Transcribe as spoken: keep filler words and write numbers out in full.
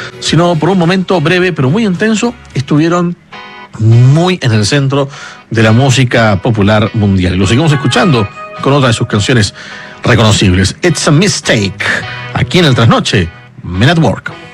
sino por un momento breve pero muy intenso, estuvieron muy en el centro de la música popular mundial. Y lo seguimos escuchando con otra de sus canciones reconocibles. It's a Mistake, aquí en el Trasnoche, Men at Work.